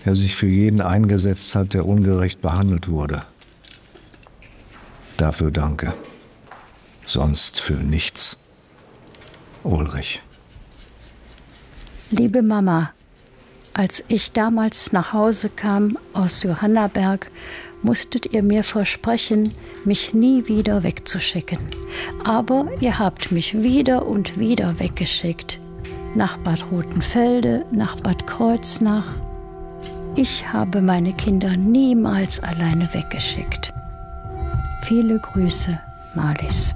der sich für jeden eingesetzt hat, der ungerecht behandelt wurde. Dafür danke. Sonst für nichts. Ulrich. Liebe Mama, als ich damals nach Hause kam aus Johannaberg, musstet ihr mir versprechen, mich nie wieder wegzuschicken. Aber ihr habt mich wieder und wieder weggeschickt. Nach Bad Rotenfelde, nach Bad Kreuznach. Ich habe meine Kinder niemals alleine weggeschickt. Viele Grüße, Marlies.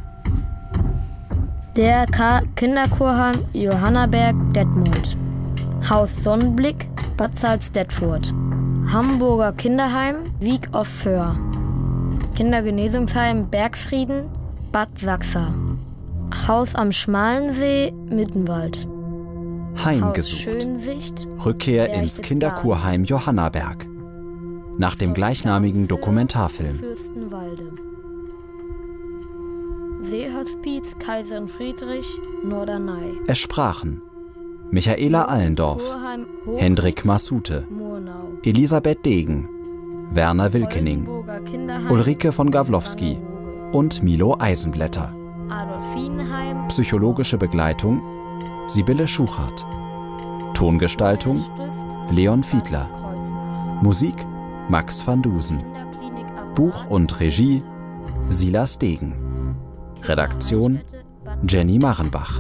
Der Kinderchorheim Johannaberg, Detmold. Haus Sonnenblick, Bad Salzdetfurt. Hamburger Kinderheim, Wieg auf Föhr. Kindergenesungsheim Bergfrieden, Bad Sachsa. Haus am Schmalensee, Mittenwald. Heimgesucht. Rückkehr ins Kinderkurheim Johannaberg. Nach dem gleichnamigen Dokumentarfilm. Seehospiz Kaiserin Friedrich, Norderney. Es sprachen Michaela Allendorf, Hendrik Massute, Elisabeth Degen, Werner Wilkening, Ulrike von Gawlowski und Milo Eisenblätter. Psychologische Begleitung Sibylle Schuchart. Tongestaltung Leon Fiedler. Musik Max van Dusen. Buch und Regie Silas Degen. Redaktion Jenny Marenbach.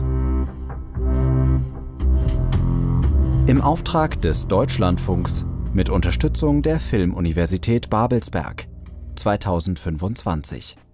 Im Auftrag des Deutschlandfunks mit Unterstützung der Filmuniversität Babelsberg 2025.